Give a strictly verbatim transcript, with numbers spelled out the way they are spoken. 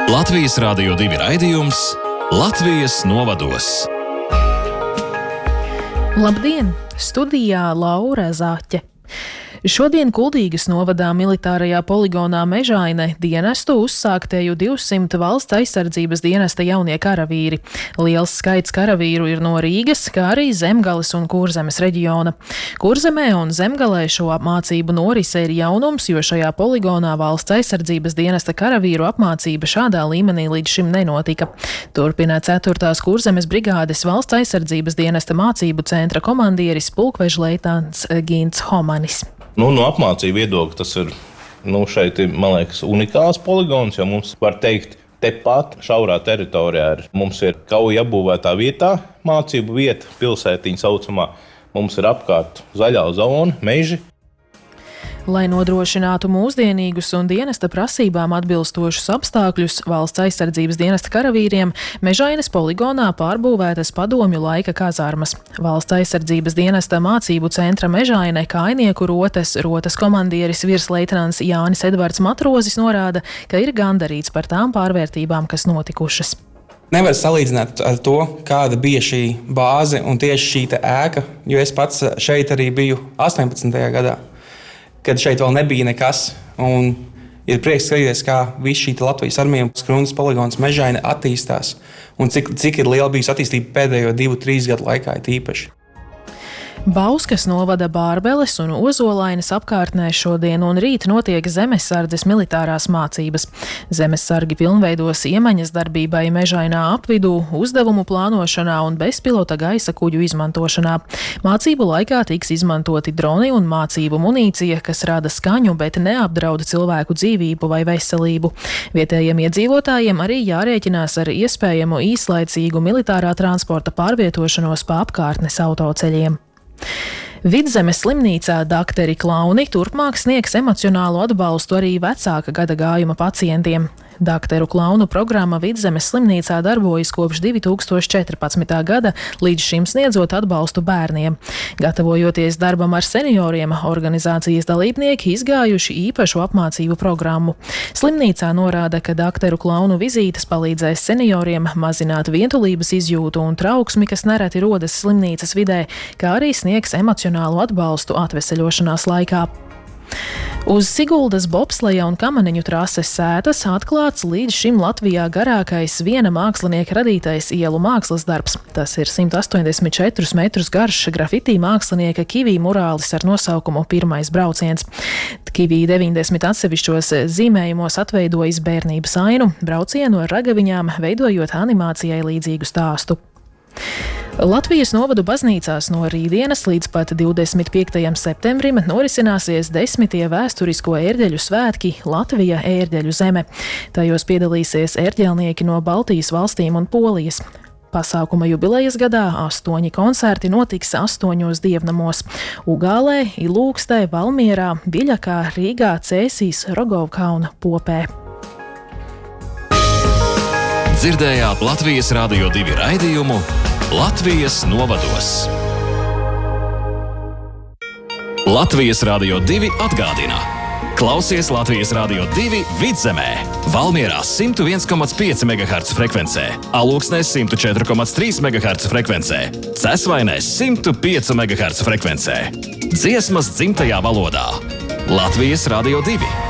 Latvijas Rādio divi raidījums Latvijas novados. Labdien! Studijā Laura Zaķe. Šodien Kuldīgas novadā militārajā poligonā Mežaine dienestu uzsāktēju divsimt valsts aizsardzības dienesta jaunie karavīri. Liels skaits karavīru ir no Rīgas, kā arī Zemgales un Kurzemes reģiona. Kurzemē un Zemgalē šo apmācību norise ir jaunums, jo šajā poligonā valsts aizsardzības dienesta karavīru apmācība šādā līmenī līdz šim nenotika. Turpina ceturtās Kurzemes brigādes valsts aizsardzības dienesta mācību centra komandieris pulkvežleitnants Gints Homanis. Nu, no apmācību viedokļa tas ir, nu, šeit ir, man liekas, unikāls poligons, jo mums var teikt, tepat šaurā teritorijā ir. Mums ir kauja apbūvētā vietā, mācību vieta, pilsētiņa saucamā. Mums ir apkārt zaļā zona, meži. Lai nodrošinātu mūsdienīgus un dienesta prasībām atbilstošus apstākļus valsts aizsardzības dienesta karavīriem, Mežaines poligonā pārbūvētas padomju laika kazarmas. Valsts aizsardzības dienesta mācību centra Mežaine kājnieku rotes, rotes komandieris virsleitnants Jānis Edvards Matrozis norāda, ka ir gandarīts par tām pārvērtībām, kas notikušas. Nevar salīdzināt ar to, kāda bija šī bāze un tieši šī ēka, jo es pats šeit arī biju astoņpadsmitajā gadā. Kad šeit vēl nebija nekas, un ir prieks skatīties, kā viss šī Latvijas armija Skrundas poligons Mežaine attīstās, un cik, cik ir liela bijusi attīstība pēdējo divu, trīs gadu laikā tīpaši. Bauskas novada Bārbeles un Ozolainas apkārtnē šodien un rīt notiek zemesardzes militārās mācības. Zemesargi pilnveidos iemaņas darbībai Mežainā apvidū, uzdevumu plānošanā un bezpilota gaisa kuģu izmantošanā. Mācību laikā tiks izmantoti droni un mācību munīcija, kas rada skaņu, bet neapdraud cilvēku dzīvību vai veselību. Vietējiem iedzīvotājiem arī jārēķinās ar iespējamu īslaicīgu militārā transporta pārvietošanos pa apkārtnes autoceļiem. Vidzemes slimnīcā dakteri Klauni turpmāk sniegs emocionālu atbalstu arī vecāka gada gājuma pacientiem. Dakteru Klaunu programma Vidzemes slimnīcā darbojas kopš divi tūkstoši četrpadsmitā gada, līdz šim sniedzot atbalstu bērniem. Gatavojoties darbam ar senioriem, organizācijas dalībnieki izgājuši īpašu apmācību programmu. Slimnīcā norāda, ka dakteru Klaunu vizītes palīdzēs senioriem mazināt vientulības izjūtu un trauksmi, kas nereti rodas slimnīcas vidē, kā arī sniegs emocionālu atbalstu atveseļošanās laikā. Uz Siguldas bobsleja un kamaniņu trases sētas atklāts līdz šim Latvijā garākais viena mākslinieka radītais ielu mākslas darbs. Tas ir simt astoņdesmit četrus metrus garš grafitī mākslinieka Kivī murālis ar nosaukumu Pirmais brauciens. Kivī deviņdesmit atsevišķos zīmējumos atveidojis bērnības ainu, braucienu ar ragaviņām, veidojot animācijai līdzīgu stāstu. Latvijas novadu baznīcās no rītdienas līdz pat divdesmit piektajam septembrim norisināsies desmitie vēsturisko ērģeļu svētki Latvija ērģeļu zeme. Tajos piedalīsies ērģelnieki no Baltijas valstīm un Polijas. Pasākuma jubilejas gadā astoņi koncerti notiks astoņos dievnamos – Ugālē, Ilūkstē, Valmierā, Viļakā, Rīgā, Cēsīs, Rogovkā un Popē. Dzirdējāt Latvijas Rādio divi raidījumu Latvijas novados. Latvijas Rādio divi atgādina. Klausies Latvijas Rādio divi Vidzemē, Valmierā simt viens komats pieci megaherca frekvencē, Alūksnē simt četri komats trīs megaherca frekvencē, Cesvainē simt pieci megaherca frekvencē. Dziesmas dzimtajā valodā. Latvijas Rādio divi.